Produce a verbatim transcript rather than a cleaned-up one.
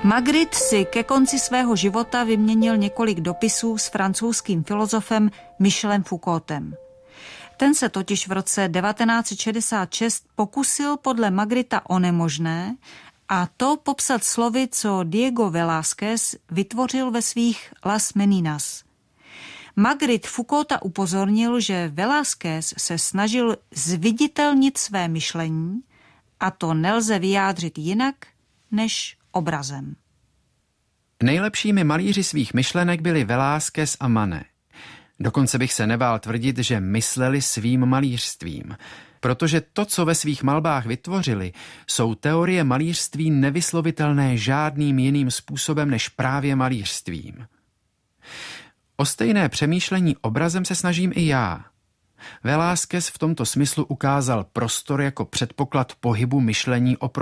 Magritte si ke konci svého života vyměnil několik dopisů s francouzským filozofem Michelem Foucaultem. Ten se totiž v roce devatenáct set šedesát šest pokusil podle Magritta o nemožné, a to popsat slovy, co Diego Velázquez vytvořil ve svých Las Meninas. Magritte Foucaulta upozornil, že Velázquez se snažil zviditelnit své myšlení a to nelze vyjádřit jinak než obrazem. Nejlepšími malíři svých myšlenek byli Velázquez a Manet. Dokonce bych se nebál tvrdit, že mysleli svým malířstvím, protože to, co ve svých malbách vytvořili, jsou teorie malířství nevyslovitelné žádným jiným způsobem než právě malířstvím. O stejné přemýšlení obrazem se snažím i já. Velázquez v tomto smyslu ukázal prostor jako předpoklad pohybu myšlení o